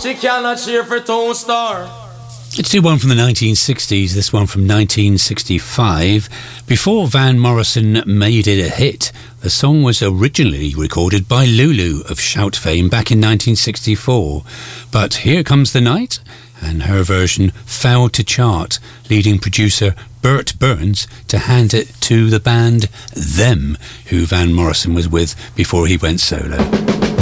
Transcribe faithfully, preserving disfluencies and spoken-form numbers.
She cannot cheer for Tone Star. Let's do one from the nineteen sixties, this one from nineteen sixty-five. Before Van Morrison made it a hit, the song was originally recorded by Lulu of Shout fame back in nineteen sixty-four. But Here Comes the Night, and her version failed to chart, leading producer Bert Burns to hand it to the band Them, who Van Morrison was with before he went solo.